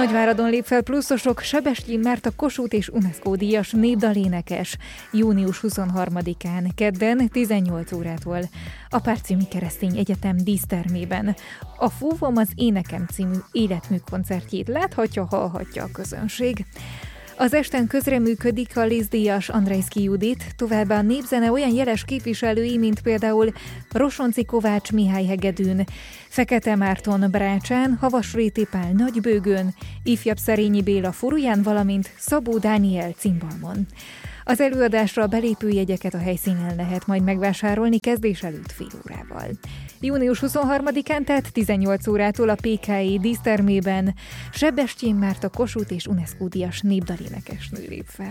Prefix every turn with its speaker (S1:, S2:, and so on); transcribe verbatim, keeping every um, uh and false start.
S1: Nagyváradon lép fel pluszosok, Sebestyén Márta Kossuth és UNESCO díjas népdalénekes június huszonharmadikán, kedden tizennyolc órától a Pár című keresztény egyetem dísztermében. A Fúvom az Énekem című életmű koncertjét láthatja, hallhatja a közönség. Az esten közreműködik a Liszt-díjas Andrejszky Judit, továbbá a népzene olyan jeles képviselői, mint például Rosonci Kovács Mihály Hegedűn, Fekete Márton Brácsán, Havasréti Pál Nagybőgőn, ifjabb Szerényi Béla Foruján, valamint Szabó Dániel cimbalmon. Az előadásra a belépőjegyeket a helyszínen lehet majd megvásárolni kezdés előtt fél órával. június huszonharmadikán, tehát tizennyolc órától a pé ká é dísztermében Sebestyén Márta Kossuth és UNESCO díjas népdalénekesnő lép fel.